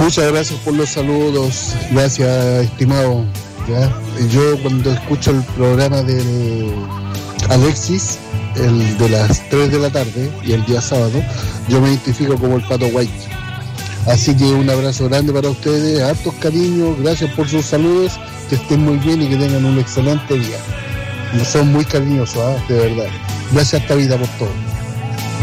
Muchas gracias por los saludos, gracias estimado. ¿Ya? Yo cuando escucho el programa del Alexis, el de las 3 de la tarde y el día sábado, yo me identifico como el Pato White. Así que un abrazo grande para ustedes, hartos cariños, gracias por sus saludos, que estén muy bien y que tengan un excelente día. Son muy cariñosos, de verdad. Gracias a esta vida por todo.